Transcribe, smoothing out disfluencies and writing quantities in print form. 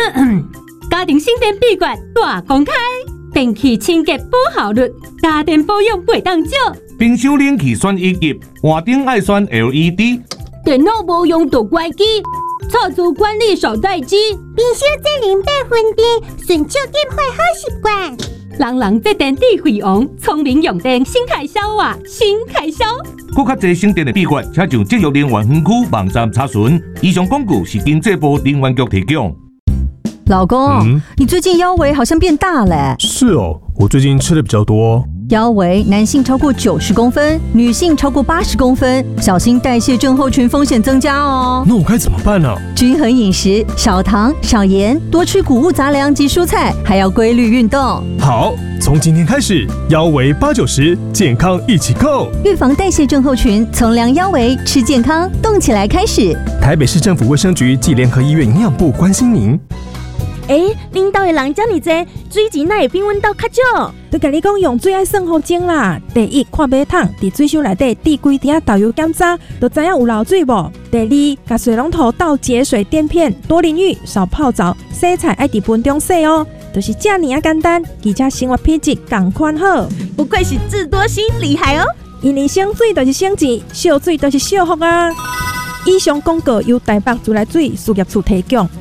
家庭省电秘诀大公开，电器清洁保效率，家电保养袂当少。 冰箱冷气选1级，换灯爱选 LED。 电脑无用就关机，插座管理少待机。 冰箱节能8分电，顺手点火好习惯。 人这电力费王，聪明用电新开销啊，新开销。 更较侪省电的秘诀，请上节约能源分区网站查询。以上广告是经济部能源局提供。 老公，你最近腰围好像变大了。 是哦，我最近吃的比较多。 腰围男性超过90公分，女性超过80公分，小心代谢症候群风险增加哦。 那我该怎么办呢？ 均衡饮食，少糖少盐，多吃谷物杂粮及蔬菜，还要规律运动。 好，从今天开始，腰围80-90，健康一起够。 预防代谢症候群，从量腰围，吃健康，动起来开始。 台北市政府卫生局暨联合医院营养部关心您。 恁兜的人这么多，水钱哪会比阮兜较少？ 就甲你讲用水爱算好钟啦。第一，看马桶伫水箱内底滴几滴导游检查，就知影有漏水无。第二，甲水龙头倒节水垫片，多淋浴，少泡澡，洗菜爱伫盆中洗哦。就是这么啊简单，而且生活品质同款好。 不愧是智多星，厉害哦！ 因为省水就是省钱，少水就是少福啊。以上广告由台北自来水事业处提供。